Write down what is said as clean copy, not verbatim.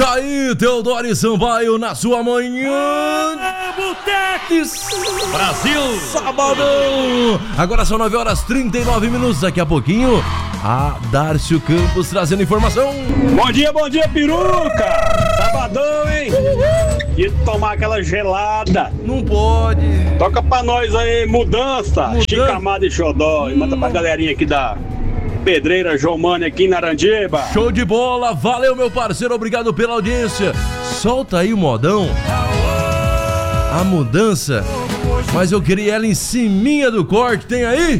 Tá aí, Teodoro Sampaio na sua manhã. Boteques Brasil, sabadão. Agora são 9h39. Daqui a pouquinho, a Dárcio Campos trazendo informação. Bom dia, peruca. Sabadão, hein? E tomar aquela gelada. Não pode. Toca pra nós aí, mudança. Chica Amada e Xodó. E manda pra galerinha aqui da Pedreira João Mane aqui em Narandiba. Show de bola, valeu meu parceiro, obrigado pela audiência. Solta aí o modão. A mudança. Mas eu queria ela em ciminha do corte, tem aí?